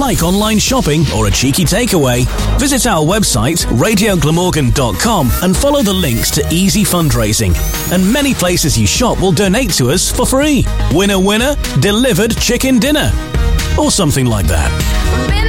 like online shopping or a cheeky takeaway? Visit our website, radioglamorgan.com, and follow the links to easy fundraising. And many places you shop will donate to us for free. Winner, winner, delivered chicken dinner. Or something like that.